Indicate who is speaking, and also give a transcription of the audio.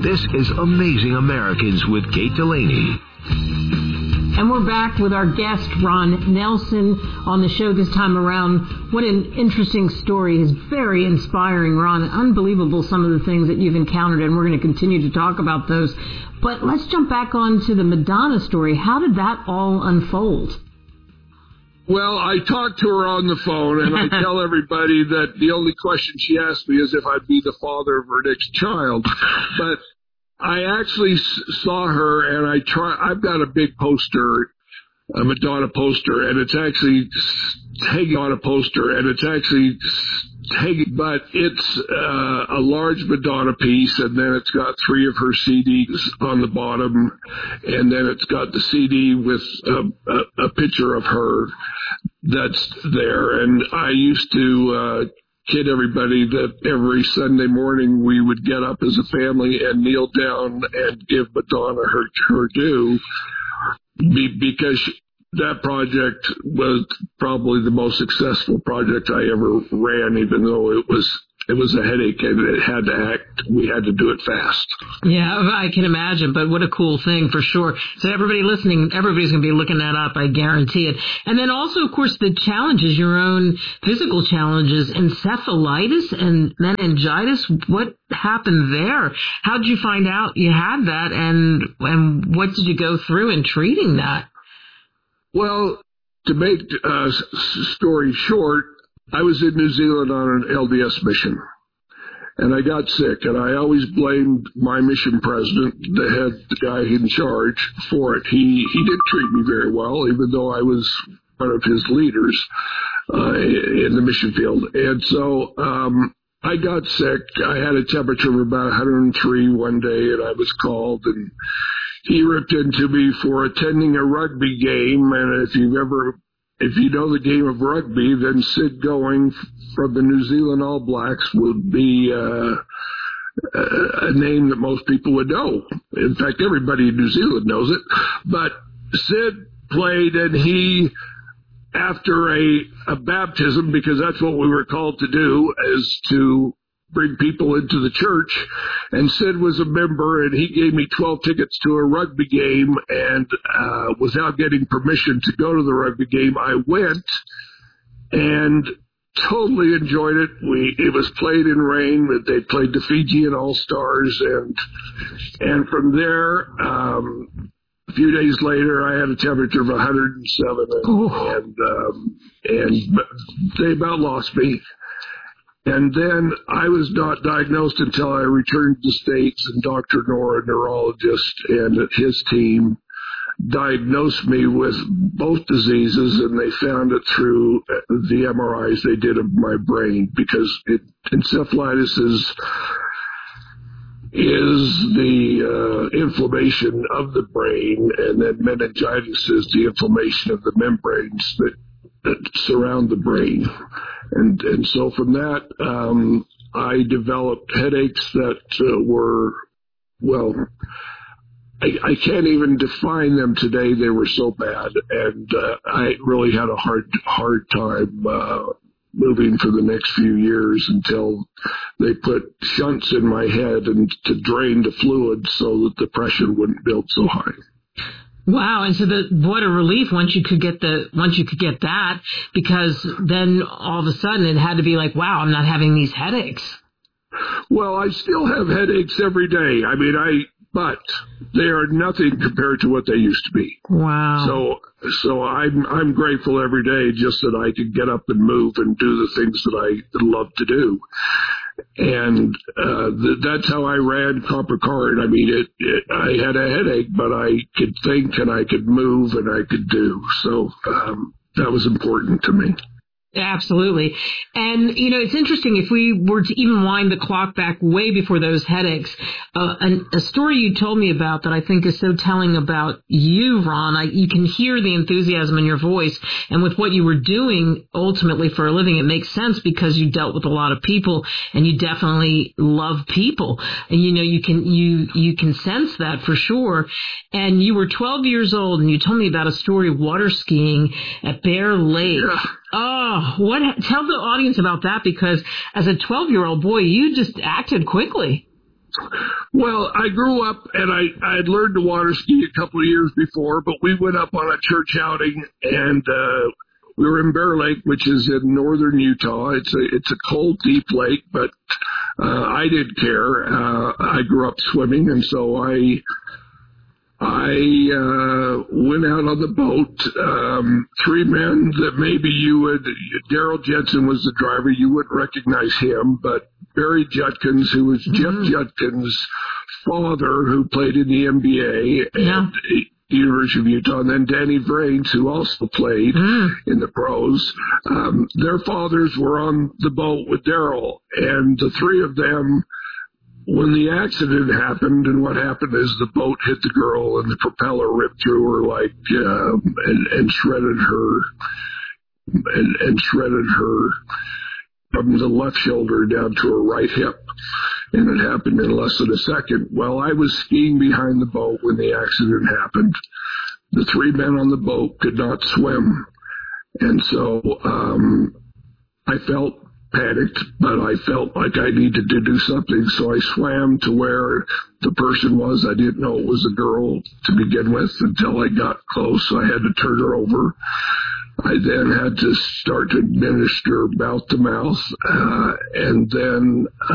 Speaker 1: This is Amazing Americans with Kate Delaney.
Speaker 2: And we're back with our guest, Ron Nelson, on the show this time around. What an interesting story. He's very inspiring, Ron. Unbelievable some of the things that you've encountered, and we're going to continue to talk about those. But let's jump back on to the Madonna story. How did that all unfold?
Speaker 3: Well, I talked to her on the phone, and I tell everybody that the only question she asked me is if I'd be the father of her next child. But I actually saw her, and I've got a big poster, a Madonna poster, and it's actually hanging on a poster, and it's actually hanging, but it's a large Madonna piece, and then it's got 3 of her CDs on the bottom, and then it's got the CD with a picture of her that's there. And I used to kid everybody that every Sunday morning we would get up as a family and kneel down and give Madonna her due, because that project was probably the most successful project I ever ran, even though it was a headache and it had to act. We had to do it fast.
Speaker 2: Yeah, I can imagine, but what a cool thing for sure. So everybody listening, everybody's going to be looking that up, I guarantee it. And then also, of course, the challenges, your own physical challenges, encephalitis and meningitis. What happened there? How did you find out you had that, and what did you go through in treating that?
Speaker 3: Well, to make a story short, I was in New Zealand on an LDS mission, and I got sick, and I always blamed my mission president, the guy in charge, for it. He didn't treat me very well, even though I was one of his leaders in the mission field. And so I got sick. I had a temperature of about 103 one day, and I was called, and he ripped into me for attending a rugby game. And if you know the game of rugby, then Sid Going from the New Zealand All Blacks would be a name that most people would know. In fact, everybody in New Zealand knows it. But Sid played, and he, after a baptism, because that's what we were called to do, is to bring people into the church, and Sid was a member, and he gave me 12 tickets to a rugby game, and without getting permission to go to the rugby game, I went and totally enjoyed it. It was played in rain. They played the Fijian All-Stars, and from there, a few days later, I had a temperature of 107, and they about lost me. And then I was not diagnosed until I returned to the States, and Dr. Nora, a neurologist, and his team diagnosed me with both diseases, and they found it through the MRIs they did of my brain, because encephalitis is the inflammation of the brain, and then meningitis is the inflammation of the membranes that surround the brain. And so from that, I developed headaches that were, well, I can't even define them today. They were so bad, and I really had a hard time moving for the next few years until they put shunts in my head and to drain the fluid so that the pressure wouldn't build so high.
Speaker 2: Wow, and so what a relief once you could get that, because then all of a sudden it had to be like, wow, I'm not having these headaches.
Speaker 3: Well, I still have headaches every day. But they are nothing compared to what they used to be.
Speaker 2: Wow.
Speaker 3: So I'm grateful every day just that I can get up and move and do the things that I love to do. And that's how I ran Copper Card. I had a headache, but I could think and I could move and I could do. So that was important to me.
Speaker 2: Absolutely. And, it's interesting, if we were to even wind the clock back way before those headaches, a story you told me about that I think is so telling about you, Ron. You can hear the enthusiasm in your voice, and with what you were doing ultimately for a living, it makes sense because you dealt with a lot of people, and you definitely love people. And, you can sense that for sure. And you were 12 years old, and you told me about a story of water skiing at Bear Lake.
Speaker 3: Yeah.
Speaker 2: Oh, tell the audience about that, because as a 12-year-old boy, you just acted quickly.
Speaker 3: Well, I grew up and I had learned to water ski a couple of years before, but we went up on a church outing and we were in Bear Lake, which is in northern Utah. It's a cold, deep lake, but I didn't care. I grew up swimming, and so I went out on the boat. Three men that maybe you would. Daryl Jensen was the driver. You wouldn't recognize him, but Barry Judkins, who was Jeff Judkins' father, who played in the NBA and the University of Utah, and then Danny Vrains, who also played in the pros. Their fathers were on the boat with Daryl, and the three of them, when the accident happened, and what happened is the boat hit the girl and the propeller ripped through her and shredded her and shredded her from the left shoulder down to her right hip. And it happened in less than a second. Well, I was skiing behind the boat when the accident happened. The three men on the boat could not swim. And so I felt panicked, but I felt like I needed to do something. So I swam to where the person was. I didn't know it was a girl to begin with until I got close. So I had to turn her over. I then had to start to administer mouth to mouth, and then